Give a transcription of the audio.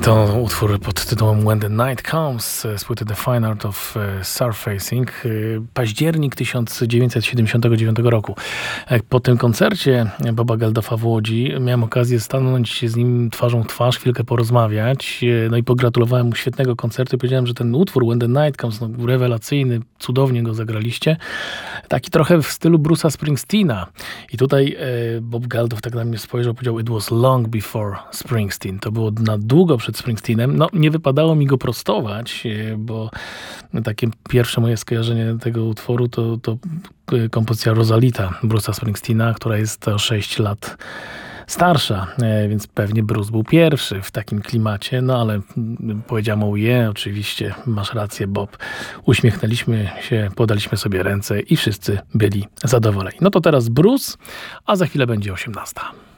To utwór pod tytułem When the Night Comes z płyty The Fine Art of Surfacing, październik 1979 roku. Po tym koncercie Boba Geldoffa w Łodzi miałem okazję stanąć z nim twarzą w twarz, chwilkę porozmawiać, no i pogratulowałem mu świetnego koncertu i powiedziałem, że ten utwór When the Night Comes, no, rewelacyjny, cudownie go zagraliście, taki trochę w stylu Bruce'a Springsteena. I tutaj Bob Geldof tak na mnie spojrzał, powiedział: "It was long before Springsteen". To było na długo przed Springsteenem. No, nie wypadało mi go prostować, bo takie pierwsze moje skojarzenie tego utworu to kompozycja Rosalita Bruce'a Springsteena, która jest o 6 lat starsza, więc pewnie Bruce był pierwszy w takim klimacie, no ale powiedziałem: oczywiście, masz rację, Bob. Uśmiechnęliśmy się, podaliśmy sobie ręce i wszyscy byli zadowoleni. No to teraz Bruce, a za chwilę będzie 18.